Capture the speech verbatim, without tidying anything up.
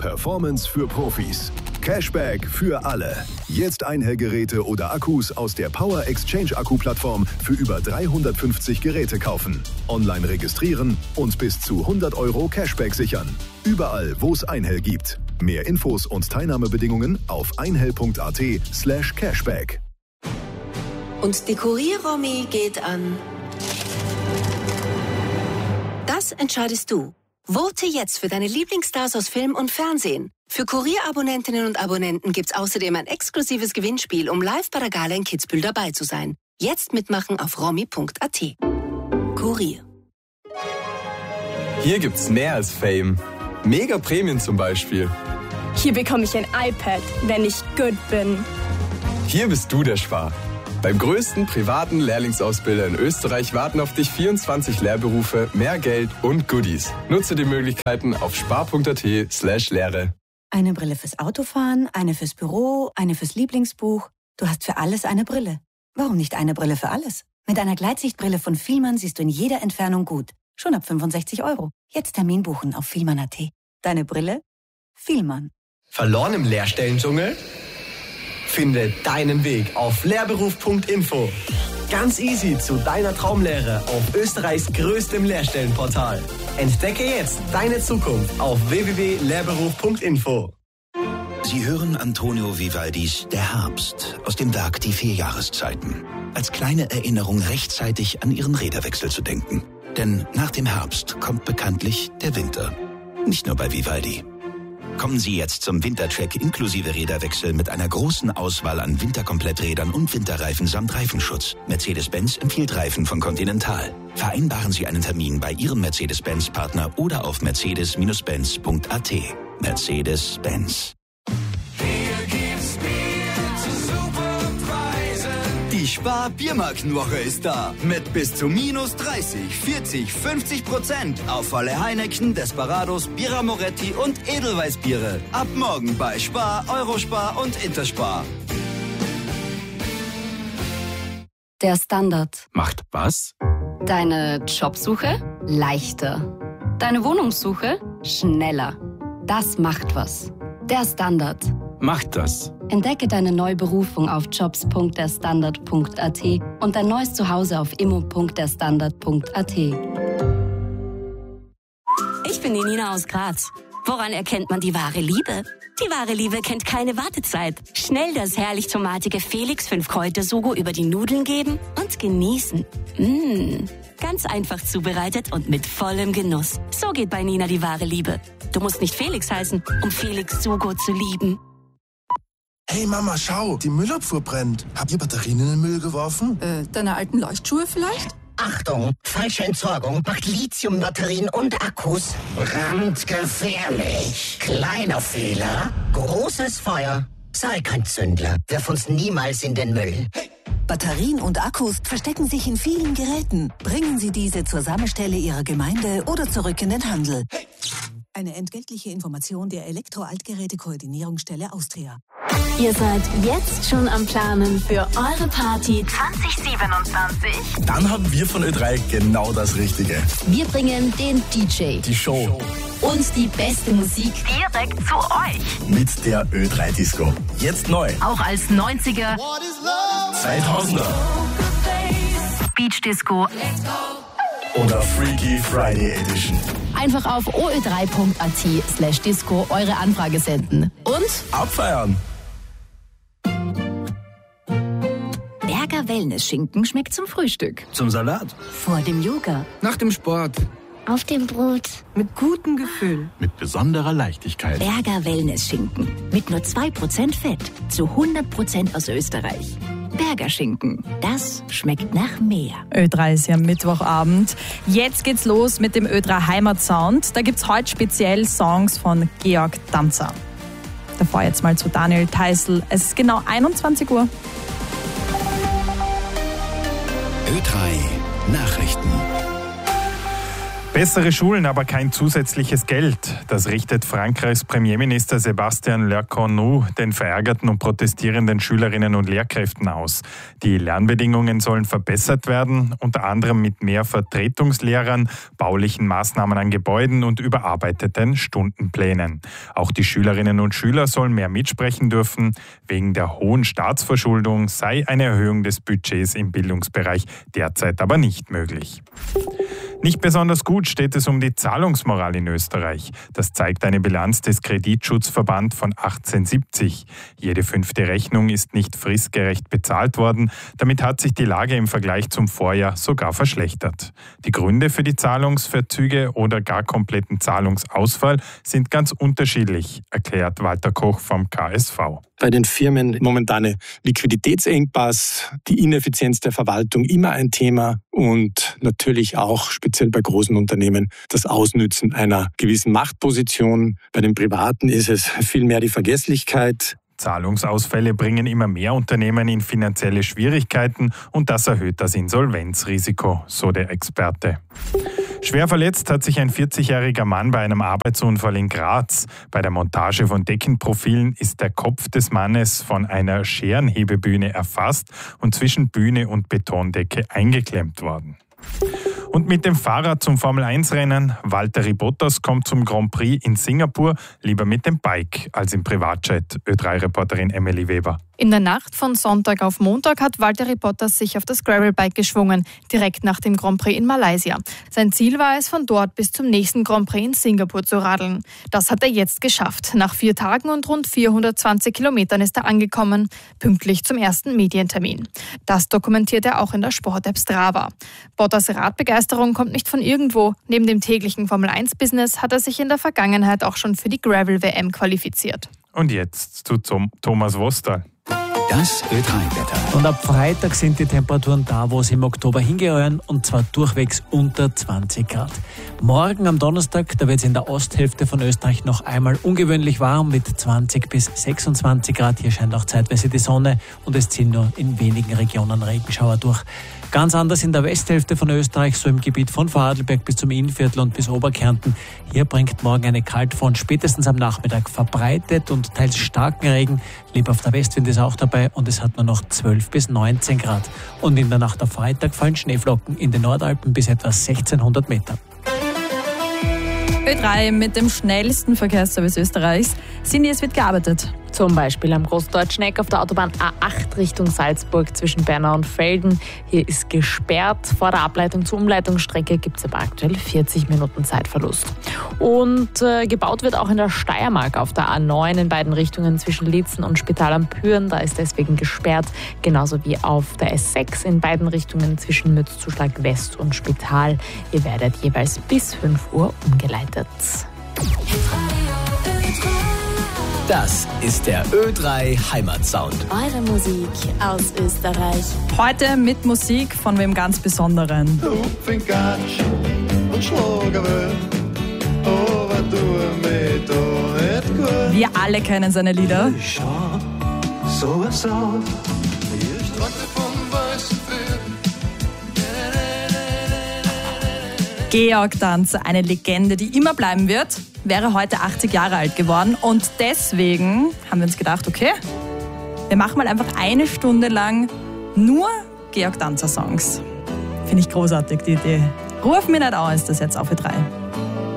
Performance für Profis. Cashback für alle. Jetzt Einhell-Geräte oder Akkus aus der Power Exchange Akku-Plattform für über dreihundertfünfzig Geräte kaufen. Online registrieren und bis zu hundert Euro Cashback sichern. Überall, wo es Einhell gibt. Mehr Infos und Teilnahmebedingungen auf einhell.at slash cashback. Und die Kurier-Romy geht an... Das entscheidest du. Vote jetzt für deine Lieblingsstars aus Film und Fernsehen. Für Kurier-Abonnentinnen und Abonnenten gibt's außerdem ein exklusives Gewinnspiel, um live bei der Gala in Kitzbühel dabei zu sein. Jetzt mitmachen auf romy punkt at. Kurier. Hier gibt's mehr als Fame. Mega Prämien zum Beispiel. Hier bekomme ich ein iPad, wenn ich gut bin. Hier bist du der Spar. Beim größten privaten Lehrlingsausbilder in Österreich warten auf dich vierundzwanzig Lehrberufe, mehr Geld und Goodies. Nutze die Möglichkeiten auf spar.at slash Lehre. Eine Brille fürs Autofahren, eine fürs Büro, eine fürs Lieblingsbuch. Du hast für alles eine Brille. Warum nicht eine Brille für alles? Mit einer Gleitsichtbrille von Fielmann siehst du in jeder Entfernung gut. Schon ab fünfundsechzig Euro. Jetzt Termin buchen auf fielmann punkt at. Deine Brille? Fielmann. Verloren im Lehrstellendschungel? Finde deinen Weg auf lehrberuf punkt info. Ganz easy zu deiner Traumlehre auf Österreichs größtem Lehrstellenportal. Entdecke jetzt deine Zukunft auf w w w punkt lehrberuf punkt info. Sie hören Antonio Vivaldis Der Herbst aus dem Werk Die vier Jahreszeiten. Als kleine Erinnerung rechtzeitig an Ihren Räderwechsel zu denken. Denn nach dem Herbst kommt bekanntlich der Winter. Nicht nur bei Vivaldi. Kommen Sie jetzt zum Wintercheck inklusive Räderwechsel mit einer großen Auswahl an Winterkompletträdern und Winterreifen samt Reifenschutz. Mercedes-Benz empfiehlt Reifen von Continental. Vereinbaren Sie einen Termin bei Ihrem Mercedes-Benz-Partner oder auf mercedes Benz punkt at. Mercedes-Benz. Die Spar-Biermarkenwoche ist da. Mit bis zu minus dreißig, vierzig, fünfzig Prozent auf alle Heineken, Desperados, Birra Moretti und Edelweißbiere. Ab morgen bei Spar, Eurospar und Interspar. Der Standard. Macht was? Deine Jobsuche leichter. Deine Wohnungssuche schneller. Das macht was. Der Standard. Macht das. Entdecke deine neue Berufung auf jobs punkt der standard punkt at und dein neues Zuhause auf immo punkt der standard punkt at. Ich bin die Nina aus Graz. Woran erkennt man die wahre Liebe? Die wahre Liebe kennt keine Wartezeit. Schnell das herrlich tomatige Felix fünf Kräuter-Sugo über die Nudeln geben und genießen. Mmh. Ganz einfach zubereitet und mit vollem Genuss. So geht bei Nina die wahre Liebe. Du musst nicht Felix heißen, um Felix Sugo zu lieben. Hey Mama, schau, die Müllabfuhr brennt. Habt ihr Batterien in den Müll geworfen? Äh, deine alten Leuchtschuhe vielleicht? Achtung, falsche Entsorgung macht Lithiumbatterien und Akkus brandgefährlich. Kleiner Fehler, großes Feuer. Sei kein Zündler, wirf uns niemals in den Müll. Hey. Batterien und Akkus verstecken sich in vielen Geräten. Bringen Sie diese zur Sammelstelle Ihrer Gemeinde oder zurück in den Handel. Hey. Eine entgeltliche Information der Elektro-Altgeräte-Koordinierungsstelle Austria. Ihr seid jetzt schon am Planen für eure Party zwanzig siebenundzwanzig? Dann haben wir von Ö drei genau das Richtige. Wir bringen den D J, die Show und die beste Musik direkt zu euch. Mit der Ö drei Disco. Jetzt neu. Auch als neunziger, zweitausender Beach Disco oder Freaky Friday Edition. Einfach auf o ö drei punkt at slash disco eure Anfrage senden. Und abfeiern. Berger Wellness-Schinken schmeckt zum Frühstück. Zum Salat. Vor dem Yoga. Nach dem Sport. Auf dem Brot. Mit gutem Gefühl. Mit besonderer Leichtigkeit. Berger Wellness-Schinken. Mit nur zwei Prozent Fett. Zu hundert Prozent aus Österreich. Berger Schinken. Das schmeckt nach mehr. Ö drei ist ja Mittwochabend. Jetzt geht's los mit dem Ö drei Heimatsound. Da gibt's heute speziell Songs von Georg Danzer. Davor jetzt mal zu Daniel Theißl. Es ist genau einundzwanzig Uhr. Ö drei Nachrichten. Bessere Schulen, aber kein zusätzliches Geld. Das richtet Frankreichs Premierminister Sébastien Lecornu den verärgerten und protestierenden Schülerinnen und Lehrkräften aus. Die Lernbedingungen sollen verbessert werden, unter anderem mit mehr Vertretungslehrern, baulichen Maßnahmen an Gebäuden und überarbeiteten Stundenplänen. Auch die Schülerinnen und Schüler sollen mehr mitsprechen dürfen. Wegen der hohen Staatsverschuldung sei eine Erhöhung des Budgets im Bildungsbereich derzeit aber nicht möglich. Nicht besonders gut steht es um die Zahlungsmoral in Österreich. Das zeigt eine Bilanz des Kreditschutzverband von achtzehnhundertsiebzig. Jede fünfte Rechnung ist nicht fristgerecht bezahlt worden. Damit hat sich die Lage im Vergleich zum Vorjahr sogar verschlechtert. Die Gründe für die Zahlungsverzüge oder gar kompletten Zahlungsausfall sind ganz unterschiedlich, erklärt Walter Koch vom K S V. Bei den Firmen momentane Liquiditätsengpass, die Ineffizienz der Verwaltung immer ein Thema und natürlich auch speziell bei großen Unternehmen das Ausnützen einer gewissen Machtposition. Bei den Privaten ist es vielmehr die Vergesslichkeit. Zahlungsausfälle bringen immer mehr Unternehmen in finanzielle Schwierigkeiten und das erhöht das Insolvenzrisiko, so der Experte. Schwer verletzt hat sich ein vierzigjähriger Mann bei einem Arbeitsunfall in Graz. Bei der Montage von Deckenprofilen ist der Kopf des Mannes von einer Scherenhebebühne erfasst und zwischen Bühne und Betondecke eingeklemmt worden. Und mit dem Fahrrad zum Formel eins Rennen. Valtteri Bottas kommt zum Grand Prix in Singapur, lieber mit dem Bike als im Privatjet. Ö drei Reporterin Emily Weber. In der Nacht von Sonntag auf Montag hat Valtteri Bottas sich auf das Gravelbike geschwungen, direkt nach dem Grand Prix in Malaysia. Sein Ziel war es, von dort bis zum nächsten Grand Prix in Singapur zu radeln. Das hat er jetzt geschafft. Nach vier Tagen und rund vierhundertzwanzig Kilometern ist er angekommen, pünktlich zum ersten Medientermin. Das dokumentiert er auch in der Sport-App Strava. Bottas Radbegeisterung kommt nicht von irgendwo. Neben dem täglichen Formel eins Business hat er sich in der Vergangenheit auch schon für die Gravel-W M qualifiziert. Und jetzt zu Thomas Wostal. Das Ö drei Wetter. Und ab Freitag sind die Temperaturen da, wo sie im Oktober hingehören, und zwar durchwegs unter zwanzig Grad. Morgen am Donnerstag, da wird es in der Osthälfte von Österreich noch einmal ungewöhnlich warm mit zwanzig bis sechsundzwanzig Grad. Hier scheint auch zeitweise die Sonne und es ziehen nur in wenigen Regionen Regenschauer durch. Ganz anders in der Westhälfte von Österreich, so im Gebiet von Vorarlberg bis zum Innviertel und bis Oberkärnten. Hier bringt morgen eine Kaltfront spätestens am Nachmittag verbreitet und teils starken Regen. Lebhafter Westwind ist auch dabei und es hat nur noch zwölf bis neunzehn Grad. Und in der Nacht auf Freitag fallen Schneeflocken in den Nordalpen bis etwa sechzehnhundert Meter. Ö drei mit dem schnellsten Verkehrsservice Österreichs. Cindy, es wird gearbeitet. Zum Beispiel am Großdeutscheneck auf der Autobahn A acht Richtung Salzburg zwischen Bernau und Velden. Hier ist gesperrt. Vor der Ableitung zur Umleitungsstrecke gibt es aber aktuell vierzig Minuten Zeitverlust. Und äh, gebaut wird auch in der Steiermark auf der A neun in beiden Richtungen zwischen Liezen und Spital am Püren. Da ist deswegen gesperrt. Genauso wie auf der S sechs in beiden Richtungen zwischen Mützzuschlag West und Spital. Ihr werdet jeweils bis fünf Uhr umgeleitet. Das ist der Ö drei Heimatsound. Eure Musik aus Österreich. Heute mit Musik von wem ganz Besonderen. Wir alle kennen seine Lieder. Georg Danzer, eine Legende, die immer bleiben wird, wäre heute achtzig Jahre alt geworden. Und deswegen haben wir uns gedacht, okay, wir machen mal einfach eine Stunde lang nur Georg Danzer Songs. Finde ich großartig, die Idee. Ruf mir nicht an, ist das jetzt auf Ö drei.